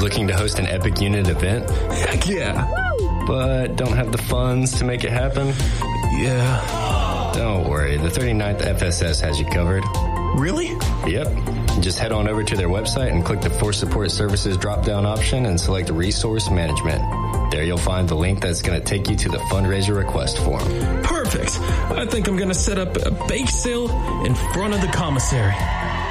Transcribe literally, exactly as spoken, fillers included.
Looking to host an Epic Unit event? Heck yeah. But don't have the funds to make it happen? Yeah. Don't worry, the thirty-ninth F S S has you covered. Really? Yep. Just head on over to their website and click the Force Support Services drop-down option and select Resource Management. There you'll find the link that's going to take you to the fundraiser request form. Perfect. I think I'm going to set up a bake sale in front of the commissary.